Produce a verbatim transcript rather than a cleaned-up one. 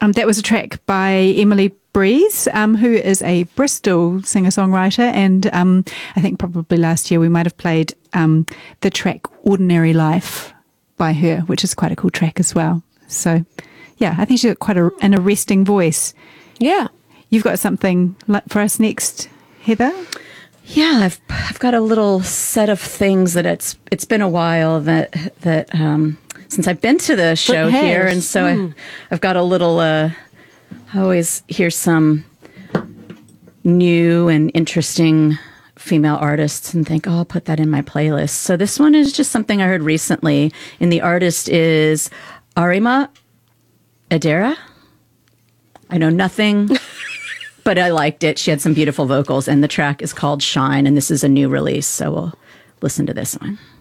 Um, that was a track by Emily Breeze, um, who is a Bristol singer-songwriter, and um, I think probably last year we might have played um, the track Ordinary Life by her, which is quite a cool track as well. So, yeah, I think she's got quite a, an arresting voice. Yeah. You've got something for us next, Heather? Yeah, I've I've got a little set of things that it's it's been a while that that um, since I've been to the show here, and so mm. I, I've got a little. Uh, I always hear some new and interesting female artists and think, oh, I'll put that in my playlist. So this one is just something I heard recently, and the artist is Arima Adera. I know nothing. But I liked it. She had some beautiful vocals, and the track is called Shine, and this is a new release, so we'll listen to this one.